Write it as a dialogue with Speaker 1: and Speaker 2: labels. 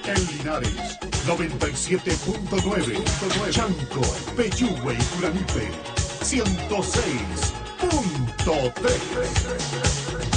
Speaker 1: En Linares, 97.9. Chanco, Peyúgue y Curanipe, 106.3.